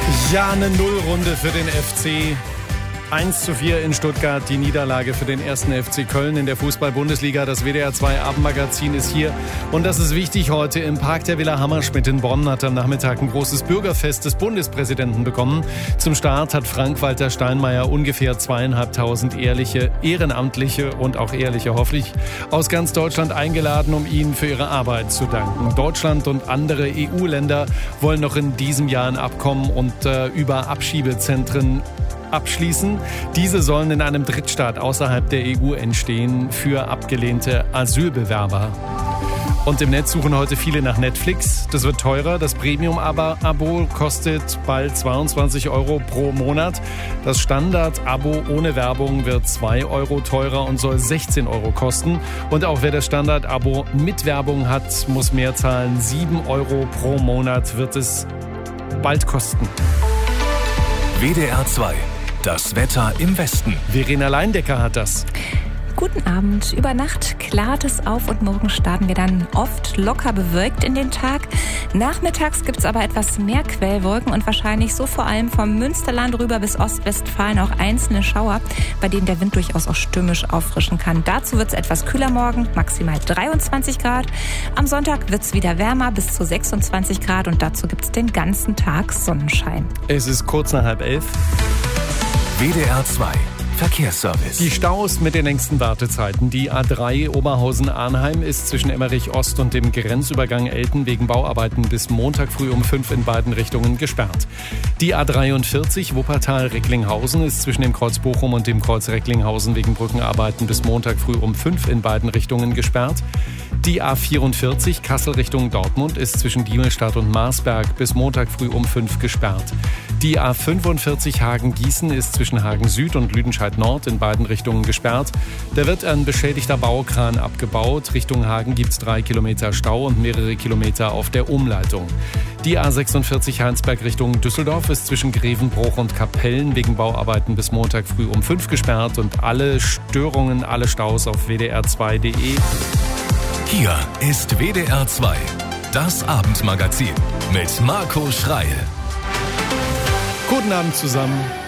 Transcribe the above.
Ja, eine Nullrunde für den FC. 1:4 in Stuttgart, die Niederlage für den 1. FC Köln in der Fußball-Bundesliga. Das WDR 2 Abendmagazin ist hier. Und das ist wichtig heute. Im Park der Villa Hammerschmidt in Bonn hat am Nachmittag ein großes Bürgerfest des Bundespräsidenten bekommen. Zum Start hat Frank-Walter Steinmeier ungefähr 2.500 ehrliche, ehrenamtliche und auch ehrliche, hoffentlich, aus ganz Deutschland eingeladen, um ihnen für ihre Arbeit zu danken. Deutschland und andere EU-Länder wollen noch in diesem Jahr ein Abkommen und über Abschiebezentren abschließen. Diese sollen in einem Drittstaat außerhalb der EU entstehen für abgelehnte Asylbewerber. Und im Netz suchen heute viele nach Netflix. Das wird teurer. Das Premium-Abo kostet bald 22 € pro Monat. Das Standard-Abo ohne Werbung wird 2 € teurer und soll 16 € kosten. Und auch wer das Standard-Abo mit Werbung hat, muss mehr zahlen. 7 € pro Monat wird es bald kosten. WDR 2. Das Wetter im Westen. Verena Leindecker hat das. Guten Abend. Über Nacht klart es auf und morgen starten wir dann oft locker bewölkt in den Tag. Nachmittags gibt es aber etwas mehr Quellwolken und wahrscheinlich so vor allem vom Münsterland rüber bis Ostwestfalen auch einzelne Schauer, bei denen der Wind durchaus auch stürmisch auffrischen kann. Dazu wird es etwas kühler morgen, maximal 23 Grad. Am Sonntag wird es wieder wärmer, bis zu 26 Grad und dazu gibt es den ganzen Tag Sonnenschein. Es ist kurz nach 10:30. WDR 2. Verkehrsservice. Die Staus mit den längsten Wartezeiten. Die A3 Oberhausen-Arnheim ist zwischen Emmerich Ost und dem Grenzübergang Elten wegen Bauarbeiten bis Montag früh um 5 in beiden Richtungen gesperrt. Die A43 Wuppertal-Recklinghausen ist zwischen dem Kreuz Bochum und dem Kreuz Recklinghausen wegen Brückenarbeiten bis Montag früh um 5 in beiden Richtungen gesperrt. Die A44 Kassel Richtung Dortmund ist zwischen Diemelstadt und Marsberg bis Montag früh um 5 gesperrt. Die A45 Hagen-Gießen ist zwischen Hagen Süd und Lüdenscheid Nord in beiden Richtungen gesperrt. Da wird ein beschädigter Baukran abgebaut. Richtung Hagen gibt es 3 Kilometer Stau und mehrere Kilometer auf der Umleitung. Die A46 Heinsberg Richtung Düsseldorf ist zwischen Grevenbruch und Kapellen wegen Bauarbeiten bis Montag früh um 5 gesperrt. Und alle Störungen, alle Staus auf wdr2.de. Hier ist WDR 2. Das Abendmagazin mit Marco Schreil. Guten Abend zusammen.